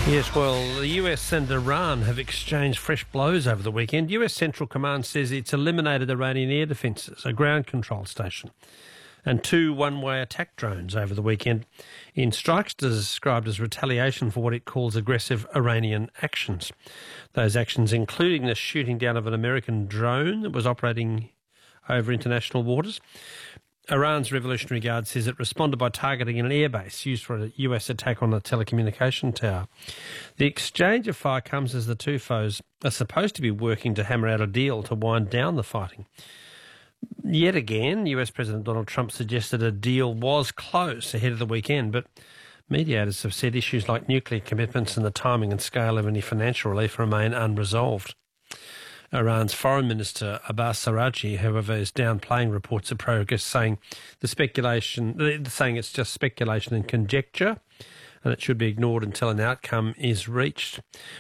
Yes, well, the US and Iran have exchanged fresh blows over the weekend. US Central Command says it's eliminated Iranian air defences, a ground control station, and 2 one-way attack drones over the weekend in strikes described as retaliation for what it calls aggressive Iranian actions. Those actions including the shooting down of an American drone that was operating over international waters. Iran's Revolutionary Guard says it responded by targeting an airbase used for a US attack on a telecommunication tower. The exchange of fire comes as the two foes are supposed to be working to hammer out a deal to wind down the fighting. Yet again, US President Donald Trump suggested a deal was close ahead of the weekend, but mediators have said issues like nuclear commitments and the timing and scale of any financial relief remain unresolved. Iran's Foreign Minister Abbas Araghchi, however, is downplaying reports of progress, saying it's just speculation and conjecture, and it should be ignored until an outcome is reached.